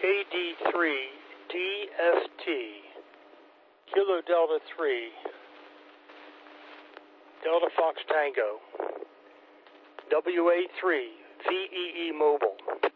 KD3 DFT Kilo Delta 3 Delta Fox Tango WA3 VEE Mobile.